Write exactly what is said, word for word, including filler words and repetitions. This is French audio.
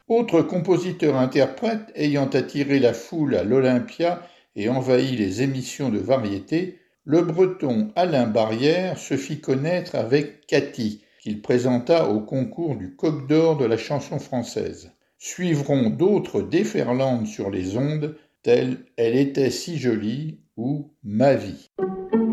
Autre compositeur-interprète ayant attiré la foule à l'Olympia et envahi les émissions de variété, le Breton Alain Barrière se fit connaître avec Cathy, qu'il présenta au concours du Coq d'Or de la chanson française. Suivront d'autres déferlantes sur les ondes, telles Elle était si jolie ou Ma vie.